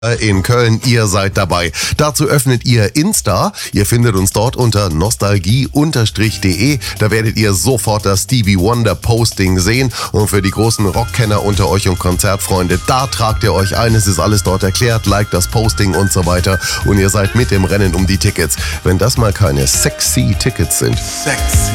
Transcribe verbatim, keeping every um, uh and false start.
in Köln, ihr seid dabei. Dazu öffnet ihr Insta. Ihr findet uns dort unter nostalgie Bindestrich de. Da werdet ihr sofort das Stevie Wonder Posting sehen. Und für die großen Rockkenner unter euch und Konzertfreunde, da tragt ihr euch ein. Es ist alles dort erklärt. Liked das Posting und so weiter. Und ihr seid mit im Rennen um die Tickets. Wenn das mal keine sexy Tickets sind. Sexy.